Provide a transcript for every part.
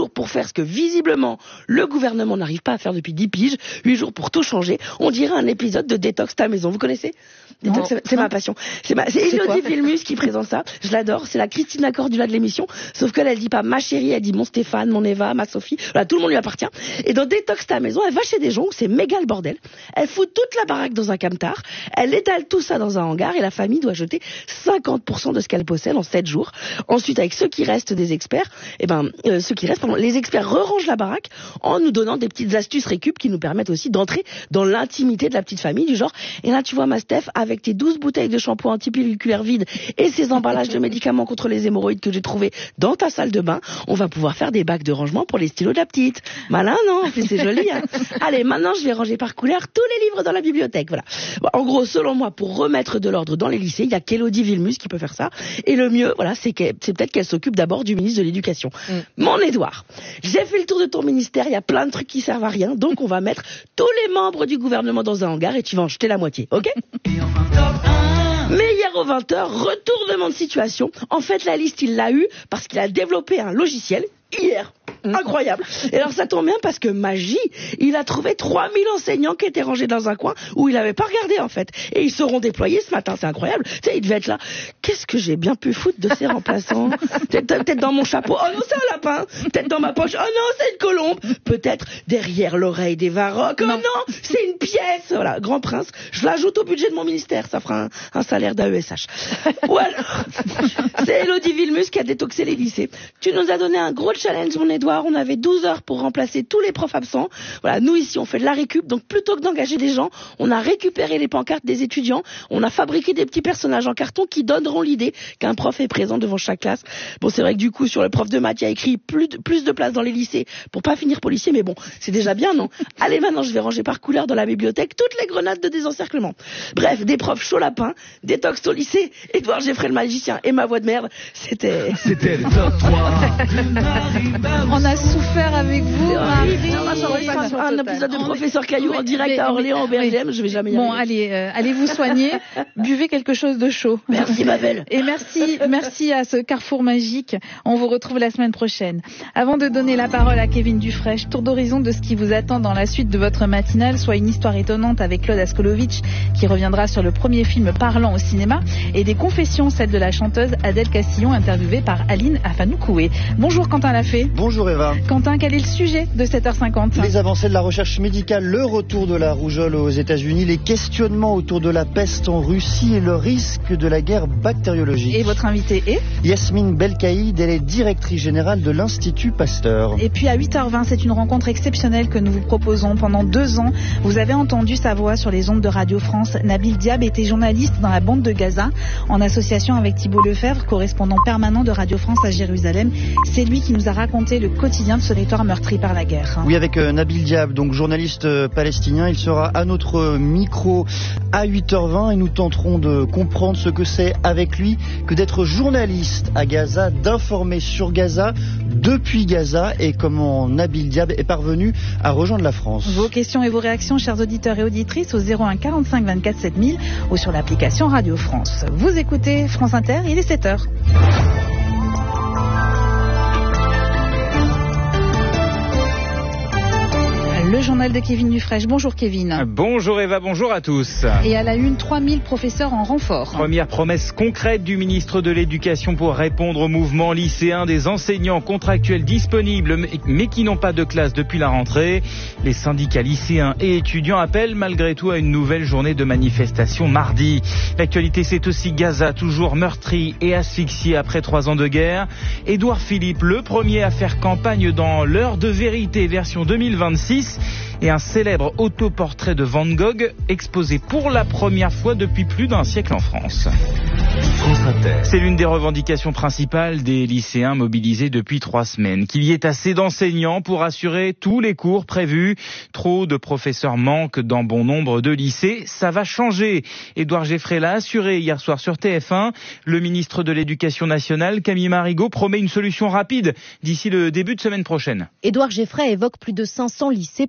jours pour faire ce que visiblement le gouvernement n'arrive pas à faire depuis 10 piges. 8 jours pour tout changer. On dirait un épisode de Détox ta maison. Vous connaissez ? Détox, c'est ma passion. C'est Élodie Vilmus qui présente ça. Je l'adore. C'est la Christina Cordula de l'émission. Sauf qu'elle dit pas ma chérie, elle dit mon Stéphane, mon Eva, ma Sophie. Voilà, tout le monde lui appartient. Et dans Détox ta maison, elle va chez des gens où c'est méga le bordel. Elle fout toute la baraque dans un camtar. Elle étale tout ça dans un hangar et la famille doit jeter 50% de ce qu'elle possède en 7 jours. Ensuite, avec ceux qui restent des experts, les experts rerangent la baraque en nous donnant des petites astuces récup qui nous permettent aussi d'entrer dans l'intimité de la petite famille du genre. Et là, tu vois, ma Steph, avec tes 12 bouteilles de shampoing antipelliculaire vides et ces emballages de médicaments contre les hémorroïdes que j'ai trouvés dans ta salle de bain, on va pouvoir faire des bacs de rangement pour les stylos de la petite. Malin, non? C'est joli, hein? Allez, maintenant, je vais ranger par couleur tous les livres dans la bibliothèque, voilà. Bon, en gros, selon moi, pour remettre de l'ordre dans les lycées, il y a qu'Élodie Vilmus qui peut faire ça. Et le mieux, voilà, c'est peut-être qu'elle s'occupe d'abord du ministre de l'Éducation. Mon Édouard, j'ai fait le tour de ton ministère, il y a plein de trucs qui servent à rien, donc on va mettre tous les membres du gouvernement dans un hangar et tu vas en jeter la moitié, ok? Mais hier aux 20h, retournement de situation. En fait, la liste, il l'a eu parce qu'il a développé un logiciel hier. Incroyable. Et alors ça tombe bien parce que magie, il a trouvé 3000 enseignants qui étaient rangés dans un coin où il avait pas regardé en fait. Et ils seront déployés ce matin, c'est incroyable. Tu sais, il devait être là. Qu'est-ce que j'ai bien pu foutre de ces remplaçants? Peut-être dans mon chapeau. Oh non, c'est un lapin. Peut-être dans ma poche. Oh non, c'est une colombe. Peut-être derrière l'oreille des Varrocs. Oh non, c'est une pièce. Voilà, Grand Prince. Je l'ajoute au budget de mon ministère. Ça fera un salaire d'AESH. Ou alors, c'est Élodie Vilmus qui a détoxé les lycées. Tu nous as donné un gros challenge, mon Édouard. On avait 12 heures pour remplacer tous les profs absents. Voilà, nous ici, on fait de la récup. Donc plutôt que d'engager des gens, on a récupéré les pancartes des étudiants. On a fabriqué des petits personnages en carton qui donneront l'idée qu'un prof est présent devant chaque classe. Bon, c'est vrai que du coup, sur le prof de maths, il y a écrit plus de place dans les lycées pour pas finir policier. Mais bon, c'est déjà bien, non? Allez, maintenant, je vais ranger par couleur dans la bibliothèque toutes les grenades de désencerclement. Bref, des profs chaud lapin, détox au lycée, Édouard Geoffrey le magicien et ma voix de merde. C'était le top 3. On a souffert avec vous, Marie. Un épisode de Professeur Caillou en direct à Orléans, au BRGM, je vais jamais y arriver. Bon, allez vous soigner. Buvez quelque chose de chaud. Merci, ma belle. Et merci à ce carrefour magique. On vous retrouve la semaine prochaine. Avant de donner la parole à Kevin Dufresne, tour d'horizon de ce qui vous attend dans la suite de votre matinale, soit une histoire étonnante avec Claude Askolovitch, qui reviendra sur le premier film parlant au cinéma, et des confessions, celle de la chanteuse Adèle Castillon, interviewée par Aline Afanoukoé. Bonjour Quentin Lafay. Bonjour Eva. Quentin, quel est le sujet de 7h50 ? Les avancées de la recherche médicale, le retour de la rougeole aux États-Unis, les questionnements autour de la peste en Russie et le risque de la guerre bactériologique. Et votre invité est Yasmine Belkaïd, elle est directrice générale de l'Institut Pasteur. Et puis à 8h20, c'est une rencontre exceptionnelle que nous vous proposons. Pendant 2 ans, vous avez entendu sa voix sur les ondes de Radio France. Nabil Diab était journaliste dans la bande de Gaza, en association avec Thibault Lefebvre, correspondant permanent de Radio France à Jérusalem. C'est lui qui nous a raconté le quotidien de ce territoire meurtri par la guerre. Oui, avec Nabil Diab, donc journaliste palestinien. Il sera à notre micro à 8h20 et nous tenterons de comprendre ce que c'est avec lui que d'être journaliste à Gaza, d'informer sur Gaza, depuis Gaza, et comment Nabil Diab est parvenu à rejoindre la France. Vos questions et vos réactions, chers auditeurs et auditrices, au 01 45 24 7000 ou sur l'application Radio France. Vous écoutez France Inter, il est 7h. Le journal de Kevin Dufresne. Bonjour Kevin. Bonjour Eva, bonjour à tous. Et à la une, 3000 professeurs en renfort. Première promesse concrète du ministre de l'Éducation pour répondre au mouvement lycéen des enseignants contractuels disponibles mais qui n'ont pas de classe depuis la rentrée. Les syndicats lycéens et étudiants appellent malgré tout à une nouvelle journée de manifestation mardi. L'actualité, c'est aussi Gaza, toujours meurtri et asphyxié après 3 ans de guerre. Édouard Philippe, le premier à faire campagne dans l'heure de vérité version 2026. Et un célèbre autoportrait de Van Gogh exposé pour la première fois depuis plus d'un siècle en France. C'est l'une des revendications principales des lycéens mobilisés depuis 3 semaines. Qu'il y ait assez d'enseignants pour assurer tous les cours prévus. Trop de professeurs manquent dans bon nombre de lycées. Ça va changer. Édouard Geoffrey l'a assuré hier soir sur TF1. Le ministre de l'Éducation nationale, Camille Marigot, promet une solution rapide d'ici le début de semaine prochaine. Édouard Geoffrey évoque plus de 500 lycées particuliers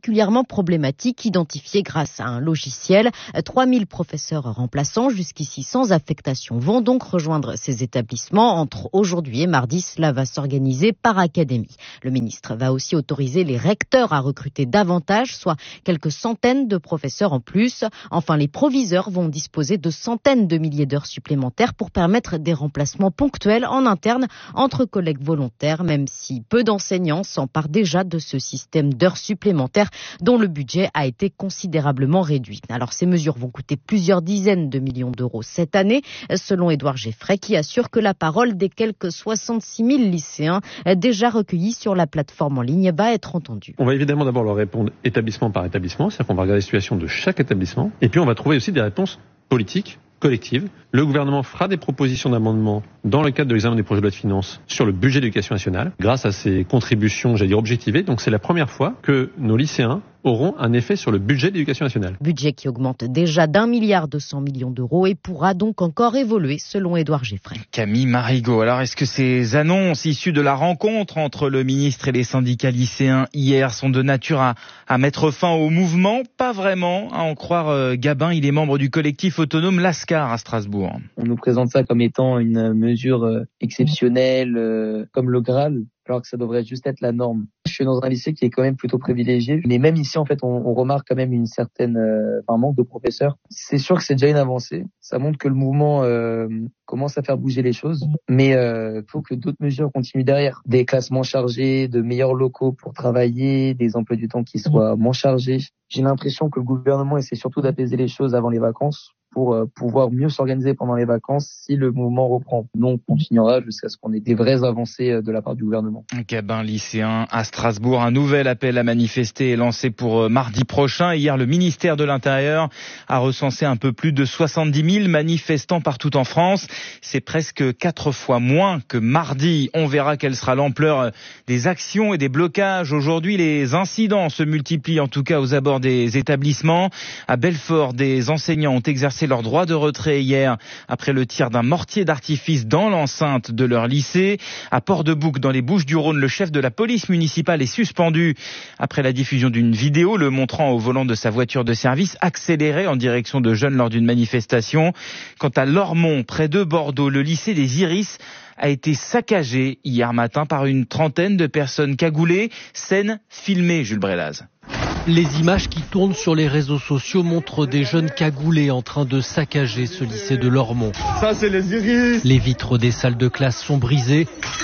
particulièrement problématiques identifiées grâce à un logiciel. 3000 professeurs remplaçants, jusqu'ici sans affectation, vont donc rejoindre ces établissements. Entre aujourd'hui et mardi, cela va s'organiser par académie. Le ministre va aussi autoriser les recteurs à recruter davantage, soit quelques centaines de professeurs en plus. Enfin, les proviseurs vont disposer de centaines de milliers d'heures supplémentaires pour permettre des remplacements ponctuels en interne entre collègues volontaires, même si peu d'enseignants s'emparent déjà de ce système d'heures supplémentaires dont le budget a été considérablement réduit. Alors ces mesures vont coûter plusieurs dizaines de millions d'euros cette année, selon Édouard Geffray, qui assure que la parole des quelques 66 000 lycéens déjà recueillis sur la plateforme en ligne va être entendue. On va évidemment d'abord leur répondre établissement par établissement, c'est-à-dire qu'on va regarder la situation de chaque établissement, et puis on va trouver aussi des réponses politiques, collectives. Le gouvernement fera des propositions d'amendement dans le cadre de l'examen des projets de loi de finances sur le budget de l'éducation nationale, grâce à ces contributions, objectivées. Donc c'est la première fois que nos lycéens auront un effet sur le budget de l'éducation nationale. Budget qui augmente déjà d'1,2 milliard d'euros et pourra donc encore évoluer selon Édouard Geffray. Camille Marigot, alors est-ce que ces annonces issues de la rencontre entre le ministre et les syndicats lycéens hier sont de nature à mettre fin au mouvement? Pas vraiment, à en croire Gabin, il est membre du collectif autonome Lascar à Strasbourg. On nous présente ça comme étant une mesure exceptionnelle, comme le Graal, alors que ça devrait juste être la norme. Je suis dans un lycée qui est quand même plutôt privilégié, mais même ici, en fait, on remarque quand même une certaine manque de professeurs. C'est sûr que c'est déjà une avancée. Ça montre que le mouvement commence à faire bouger les choses, mais faut que d'autres mesures continuent derrière. Des classes moins chargées, de meilleurs locaux pour travailler, des emplois du temps qui soient moins chargés. J'ai l'impression que le gouvernement essaie surtout d'apaiser les choses avant les vacances pour pouvoir mieux s'organiser pendant les vacances si le mouvement reprend. Nous, on continuera jusqu'à ce qu'on ait des vraies avancées de la part du gouvernement. Gabin lycéen à Strasbourg, un nouvel appel à manifester est lancé pour mardi prochain. Hier, le ministère de l'Intérieur a recensé un peu plus de 70 000 manifestants partout en France. C'est presque 4 fois moins que mardi. On verra quelle sera l'ampleur des actions et des blocages. Aujourd'hui, les incidents se multiplient, en tout cas aux abords des établissements. À Belfort, des enseignants ont exercé leur droit de retrait hier après le tir d'un mortier d'artifice dans l'enceinte de leur lycée. À Port-de-Bouc, dans les Bouches-du-Rhône, le chef de la police municipale est suspendu après la diffusion d'une vidéo le montrant au volant de sa voiture de service accéléré en direction de jeunes lors d'une manifestation. Quant à Lormont, près de Bordeaux, le lycée des Iris a été saccagé hier matin par une trentaine de personnes cagoulées. Scène filmée, Jules Brelaz. Les images qui tournent sur les réseaux sociaux montrent des jeunes cagoulés en train de saccager ce lycée de Lormont. Ça, c'est les Iris. Les vitres des salles de classe sont brisées.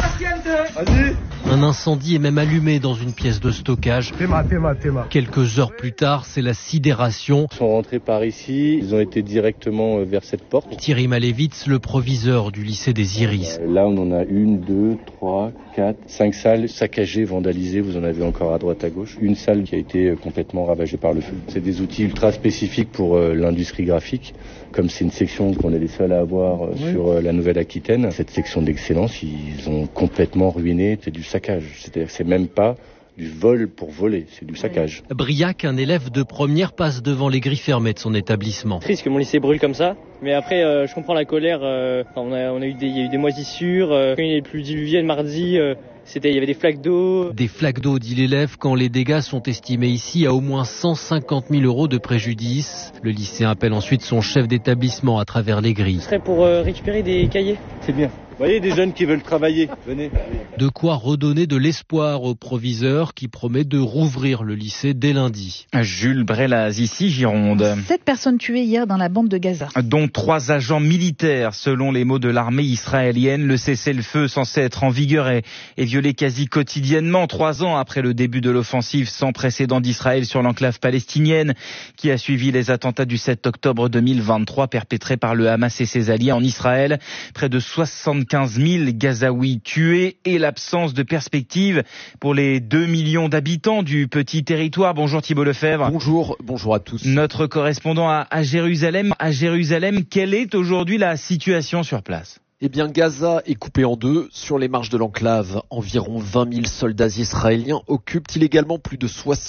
Un incendie est même allumé dans une pièce de stockage. Quelques heures plus tard, c'est la sidération. Ils sont rentrés par ici, ils ont été directement vers cette porte. Thierry Malevitz, le proviseur du lycée des Iris. Là, on en a 1, 2, 3, 4, 5 salles saccagées, vandalisées. Vous en avez encore à droite, à gauche. Une salle qui a été complètement ravagée par le feu. C'est des outils ultra spécifiques pour l'industrie graphique. Comme c'est une section qu'on est les seuls à avoir sur la Nouvelle-Aquitaine, cette section d'excellence, ils ont complètement ruiné. C'est du saccage. C'est-à-dire que c'est même pas du vol pour voler, c'est du saccage. Briac, un élève de première, passe devant les grilles fermées de son établissement. Triste que mon lycée brûle comme ça, mais après je comprends la colère. Il y a eu des moisissures. Quand il y a eu les pluies diluviennes mardi, il y avait des flaques d'eau. Des flaques d'eau, dit l'élève, quand les dégâts sont estimés ici à au moins 150 000 € de préjudice. Le lycéen appelle ensuite son chef d'établissement à travers les grilles. Ce serait pour récupérer des cahiers. C'est bien. Vous voyez des jeunes qui veulent travailler, venez. De quoi redonner de l'espoir au proviseur qui promet de rouvrir le lycée dès lundi. Jules Brelaz, ici Gironde. 7 personnes tuées hier dans la bande de Gaza. Dont 3 agents militaires, selon les mots de l'armée israélienne. Le cessez-le-feu censé être en vigueur est violé quasi quotidiennement, 3 ans après le début de l'offensive sans précédent d'Israël sur l'enclave palestinienne, qui a suivi les attentats du 7 octobre 2023 perpétrés par le Hamas et ses alliés en Israël. Près de 75 000 Gazaouis tués et l'absence de perspective pour les 2 millions d'habitants du petit territoire. Bonjour Thibault Lefebvre. Bonjour à tous. Notre correspondant à Jérusalem. À Jérusalem, quelle est aujourd'hui la situation sur place ? Eh bien, Gaza est coupé en deux. Sur les marches de l'enclave, environ 20 000 soldats israéliens occupent illégalement plus de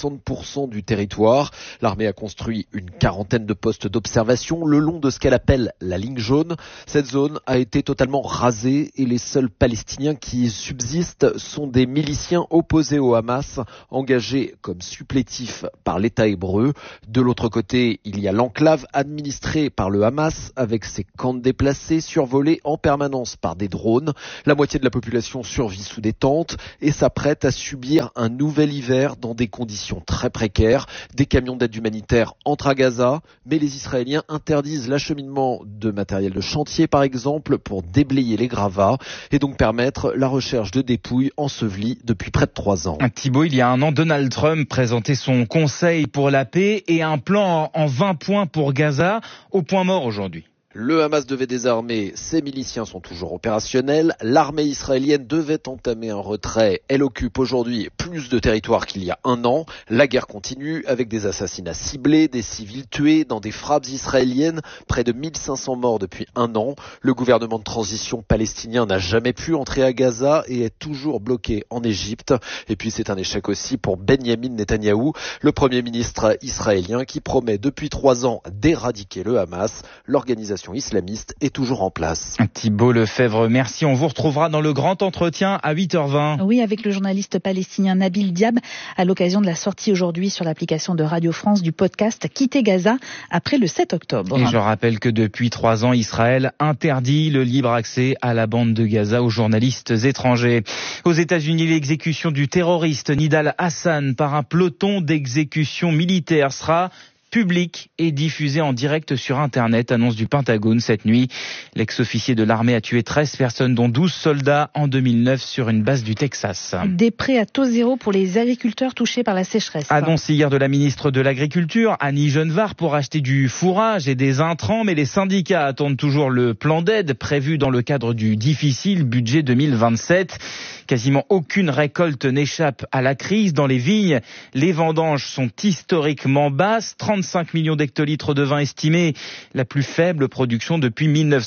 60% du territoire. L'armée a construit une quarantaine de postes d'observation le long de ce qu'elle appelle la ligne jaune. Cette zone a été totalement rasée et les seuls Palestiniens qui y subsistent sont des miliciens opposés au Hamas, engagés comme supplétifs par l'État hébreu. De l'autre côté, il y a l'enclave administrée par le Hamas avec ses camps de déplacés survolés en permanence par des drones. La moitié de la population survit sous des tentes et s'apprête à subir un nouvel hiver dans des conditions très précaires. Des camions d'aide humanitaire entrent à Gaza, mais les Israéliens interdisent l'acheminement de matériel de chantier, par exemple, pour déblayer les gravats et donc permettre la recherche de dépouilles ensevelies depuis près de 3 ans. Thibaut, il y a un an, Donald Trump présentait son conseil pour la paix et un plan en 20 points pour Gaza, au point mort aujourd'hui. Le Hamas devait désarmer, ses miliciens sont toujours opérationnels, l'armée israélienne devait entamer un retrait, elle occupe aujourd'hui plus de territoire qu'il y a un an, la guerre continue avec des assassinats ciblés, des civils tués dans des frappes israéliennes, près de 1500 morts depuis un an, le gouvernement de transition palestinien n'a jamais pu entrer à Gaza et est toujours bloqué en Égypte, et puis c'est un échec aussi pour Benyamin Netanyahou, le premier ministre israélien qui promet depuis 3 ans d'éradiquer le Hamas, l'organisation islamiste est toujours en place. Thibaut Lefebvre, merci. On vous retrouvera dans le grand entretien à 8h20. Oui, avec le journaliste palestinien Nabil Diab, à l'occasion de la sortie aujourd'hui sur l'application de Radio France du podcast Quitter Gaza après le 7 octobre. Et je rappelle que depuis 3 ans, Israël interdit le libre accès à la bande de Gaza aux journalistes étrangers. Aux États-Unis, l'exécution du terroriste Nidal Hassan par un peloton d'exécution militaire sera public et diffusé en direct sur Internet, annonce du Pentagone cette nuit. L'ex-officier de l'armée a tué 13 personnes, dont 12 soldats en 2009 sur une base du Texas. Des prêts à taux zéro pour les agriculteurs touchés par la sécheresse. Annonce hier de la ministre de l'Agriculture, Annie Genevard, pour acheter du fourrage et des intrants, mais les syndicats attendent toujours le plan d'aide prévu dans le cadre du difficile budget 2027. Quasiment aucune récolte n'échappe à la crise. Dans les vignes, les vendanges sont historiquement basses. 35 millions d'hectolitres de vin estimés, la plus faible production depuis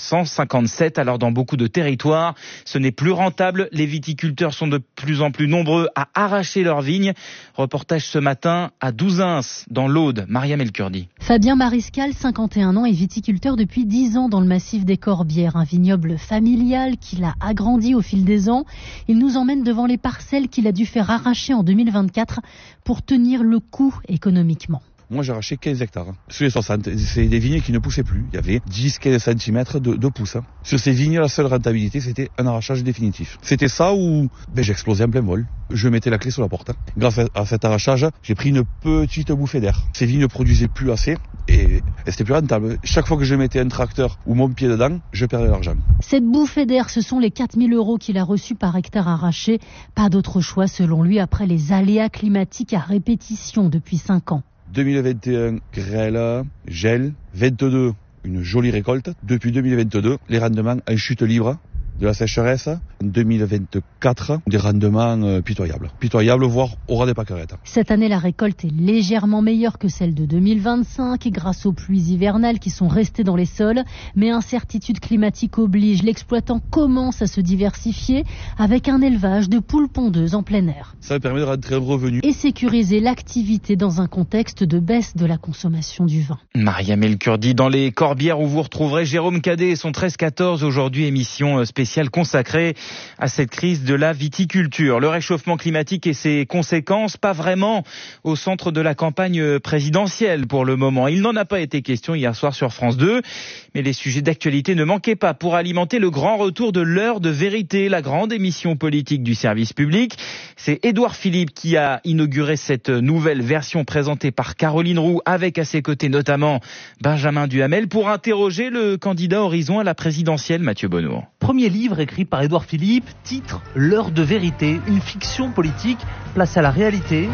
1957. Alors dans beaucoup de territoires, ce n'est plus rentable. Les viticulteurs sont de plus en plus nombreux à arracher leurs vignes. Reportage ce matin à Douzins, dans l'Aude. Mariam El-Kurdi. Fabien Mariscal, 51 ans, est viticulteur depuis 10 ans dans le massif des Corbières, un vignoble familial qu'il a agrandi au fil des ans. Il nous emmène devant les parcelles qu'il a dû faire arracher en 2024 pour tenir le coup économiquement. Moi, j'ai arraché 15 hectares. Sur les 60, c'est des vignes qui ne poussaient plus. Il y avait 10-15 cm de pousse. Sur ces vignes, la seule rentabilité, c'était un arrachage définitif. C'était ça où j'explosais en plein vol. Je mettais la clé sur la porte. Grâce à cet arrachage, j'ai pris une petite bouffée d'air. Ces vignes ne produisaient plus assez et c'était plus rentable. Chaque fois que je mettais un tracteur ou mon pied dedans, je perdais l'argent. Cette bouffée d'air, ce sont les 4 000 € qu'il a reçus par hectare arraché. Pas d'autre choix, selon lui, après les aléas climatiques à répétition depuis 5 ans. 2021, grêle, gel. 22, une jolie récolte. Depuis 2022, les rendements en chute libre de la sécheresse. En 2024, des rendements pitoyables. Pitoyables, voire au ras des pâquerettes. Cette année, la récolte est légèrement meilleure que celle de 2025 grâce aux pluies hivernales qui sont restées dans les sols. Mais incertitude climatique oblige. L'exploitant commence à se diversifier avec un élevage de poules pondeuses en plein air. Ça permet de rentrer un revenu. Et sécuriser l'activité dans un contexte de baisse de la consommation du vin. Mariam El-Kurdi, dans les Corbières où vous retrouverez Jérôme Cadet et son 13-14, aujourd'hui émission spéciale consacrée à cette crise de la viticulture. Le réchauffement climatique et ses conséquences, pas vraiment au centre de la campagne présidentielle pour le moment. Il n'en a pas été question hier soir sur France 2, mais les sujets d'actualité ne manquaient pas pour alimenter le grand retour de l'heure de vérité, la grande émission politique du service public. C'est Édouard Philippe qui a inauguré cette nouvelle version présentée par Caroline Roux, avec à ses côtés notamment Benjamin Duhamel, pour interroger le candidat Horizon à la présidentielle, Mathieu Bonneau. Premier livre écrit par Édouard Philippe, titre « L'heure de vérité », une fiction politique place à la réalité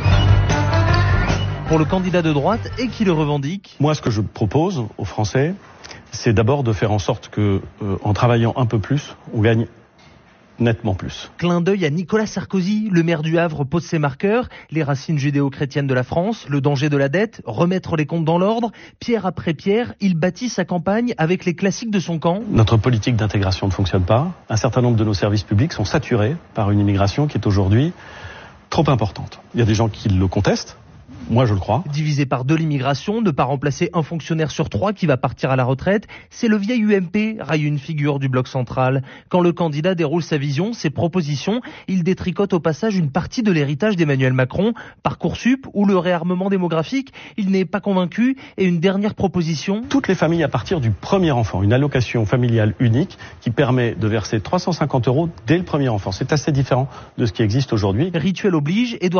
pour le candidat de droite et qui le revendique. Moi, ce que je propose aux Français, c'est d'abord de faire en sorte que, en travaillant un peu plus, on gagne nettement plus. Clin d'œil à Nicolas Sarkozy, le maire du Havre pose ses marqueurs, les racines judéo-chrétiennes de la France, le danger de la dette, remettre les comptes dans l'ordre. Pierre après pierre, il bâtit sa campagne avec les classiques de son camp. Notre politique d'intégration ne fonctionne pas. Un certain nombre de nos services publics sont saturés par une immigration qui est aujourd'hui trop importante. Il y a des gens qui le contestent. Moi, je le crois. Divisé par 2 l'immigration, ne pas remplacer un fonctionnaire sur 3 qui va partir à la retraite, c'est le vieil UMP, raille une figure du bloc central. Quand le candidat déroule sa vision, ses propositions, il détricote au passage une partie de l'héritage d'Emmanuel Macron. Parcoursup ou le réarmement démographique, il n'est pas convaincu. Et une dernière proposition. Toutes les familles à partir du premier enfant, une allocation familiale unique qui permet de verser 350 € dès le premier enfant. C'est assez différent de ce qui existe aujourd'hui. Rituel oblige, Édouard